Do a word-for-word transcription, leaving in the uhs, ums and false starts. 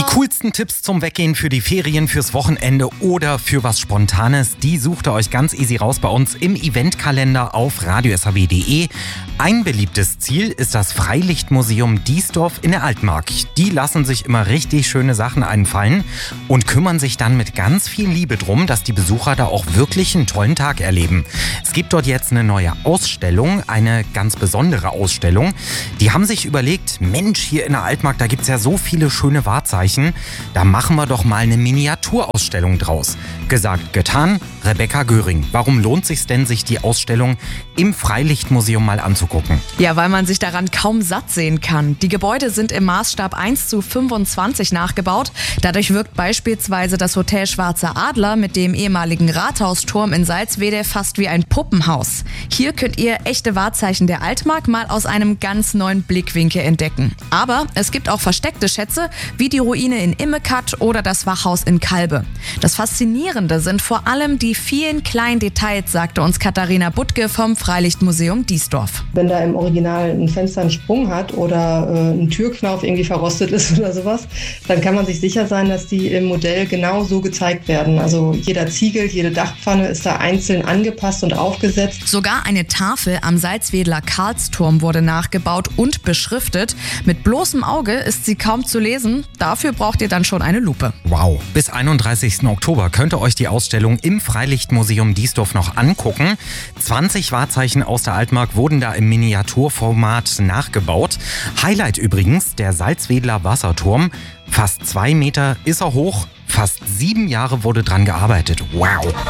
coolsten Tipps zum Weggehen für die Ferien, fürs Wochenende oder für was Spontanes, die sucht ihr euch ganz easy raus bei uns im Eventkalender auf radio s h w punkt d e. Ein beliebtes Ziel ist das Freilichtmuseum Diesdorf in der Altmark. Die lassen sich immer richtig schöne Sachen einfallen und kümmern sich dann mit ganz viel Liebe drum, dass die Besucher da auch wirklich einen tollen Tag erleben. Es gibt dort jetzt eine neue Ausstellung, eine ganz besondere Ausstellung. Die haben sich überlegt, Mensch, hier in der Altmark, da gibt es ja so viele schöne Wahrzeichen. Da machen wir doch mal eine Miniaturausstellung draus. Gesagt, getan. Rebecca Göring, warum lohnt es sich denn, sich die Ausstellung im Freilichtmuseum mal anzugucken? Ja, weil man sich daran kaum satt sehen kann. Die Gebäude sind im Maßstab eins zu fünfundzwanzig nachgebaut. Dadurch wirkt beispielsweise das Hotel Schwarzer Adler mit dem ehemaligen Rathausturm in Salzwedel fast wie ein Puppenhaus. Hier könnt ihr echte Wahrzeichen der Altmark mal aus einem ganz neuen Blickwinkel entdecken. Aber es gibt auch versteckte Schätze, wie die Ruine in Immekat oder das Wachhaus in Kalbe. Das Faszinierende sind vor allem die vielen kleinen Details, sagte uns Katharina Buttke vom Freilichtmuseum Diesdorf. Wenn da im Original ein Fenster einen Sprung hat oder äh, ein Türknauf irgendwie verrostet ist oder sowas, dann kann man sich sicher sein, dass die im Modell genau so gezeigt werden. Also jeder Ziegel, jede Dachpfanne ist da einzeln angepasst und aufgesetzt. Sogar eine Tafel am Salzwedler Karlsturm wurde nachgebaut und beschriftet. Mit bloßem Auge ist sie kaum zu lesen. Dafür braucht ihr dann schon eine Lupe. Wow, bis einunddreißigsten Oktober könnt ihr euch die Ausstellung im Freilichtmuseum Diesdorf noch angucken. zwanzig Wahrzeichen aus der Altmark wurden da im Miniaturformat nachgebaut. Highlight übrigens der Salzwedler Wasserturm. Fast zwei Meter ist er hoch, fast sieben Jahre wurde dran gearbeitet. Wow!